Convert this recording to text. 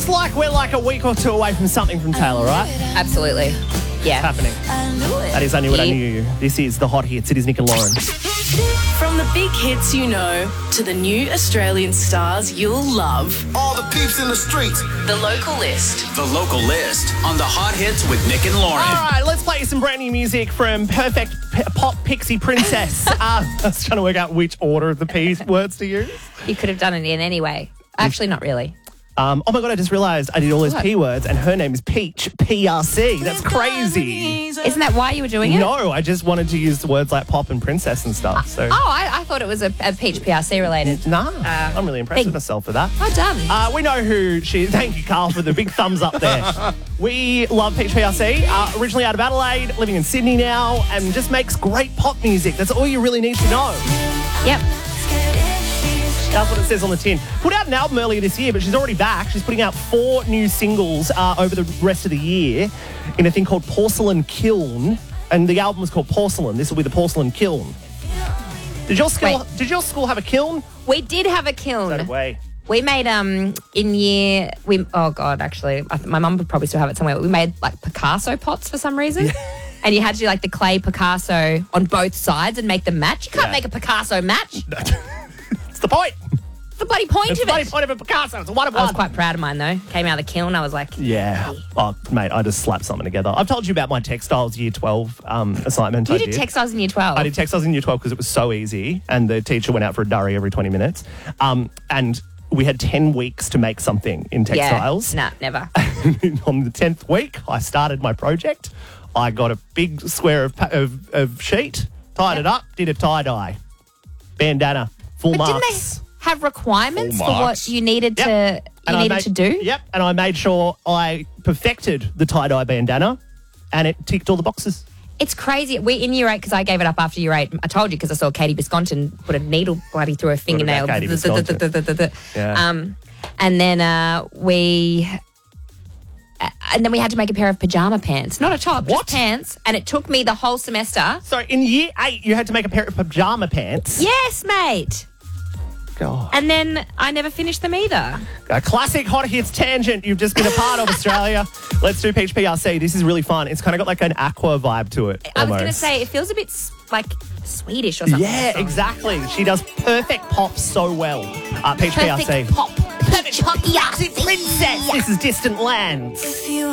Feels like we're like a week or two away from something from Taylor, right? Absolutely. Yeah. Happening. That is I Knew What I Knew. This is the Hot Hits. It is Nick and Lauren. From the big hits you know to the new Australian stars you'll love. All the peeps in the streets. The Local List. The Local List on the Hot Hits with Nick and Lauren. All right, let's play some brand new music from Perfect Pop Pixie Princess. I was trying to work out which order of the P words to use. You could have done it in any way. Actually, not really. Oh my God, I just realised I did all those P words and her name is Peach, PRC. That's crazy. Isn't that why you were doing it? No, I just wanted to use the words like pop and princess and stuff. So I thought it was a Peach PRC related. Nah, I'm really impressed with myself for that. Well done. We know who she is. Thank you, Carl, for the big thumbs up there. We love Peach PRC. Originally out of Adelaide, living in Sydney now, and just makes great pop music. That's all you really need to know. Yep. That's what it says on the tin. Put out an album earlier this year, but she's already back. She's putting out 4 new singles over the rest of the year in a thing called Porcelain Kiln. And the album was called Porcelain. This will be the Porcelain Kiln. Did your school have a kiln? We did have a kiln. No way. We made my mum would probably still have it somewhere. But we made like Picasso pots for some reason. And you had to do like the clay Picasso on both sides and make them match. You can't make a Picasso match. It's the point. It's the bloody point It's of the bloody it. point of a Picasso. It's a one of I one. was quite proud of mine though. Came out of the kiln. I was like, Yeah. Oh, mate, I just slapped something together. I've told you about my textiles year 12 assignment. You did textiles in year 12. I did textiles in year 12 because it was so easy and the teacher went out for a durry every 20 minutes. And we had 10 weeks to make something in textiles. Nah, never. On the 10th week, I started my project. I got a big square of sheet, tied it up, did a tie-dye. Bandana, full But marks. didn't they have requirements Full for marks. what you needed to do? Yep, and I made sure I perfected the tie-dye bandana and it ticked all the boxes. It's crazy. We in year 8, because I gave it up after year 8. I told you because I saw Katie Biscontin put a needle bloody through her fingernail. Katie Biscontin? Yeah. And then we had to make a pair of pajama pants. Not a top, What? just pants. And it took me the whole semester. So in year 8, you had to make a pair of pajama pants. Yes, mate. God. And then I never finished them either. A classic Hot Hits tangent you've just been a part of, Australia. Let's do Peach PRC. This is really fun. It's kind of got like an aqua vibe to it. I was almost. going to say, it feels a bit like Swedish or something. Yeah, exactly. She does perfect pop so well. Peach Perfect PRC. pop. Perfect pop. Princess. This is Distant Lands.